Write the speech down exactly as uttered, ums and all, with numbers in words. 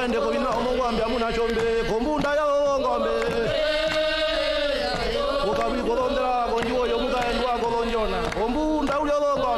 mwende kubina omugwambi amuna chombe kombunda ya ngombe ukabi kolondera konjiwo yomuka endwa kolonjona ombunda ulyo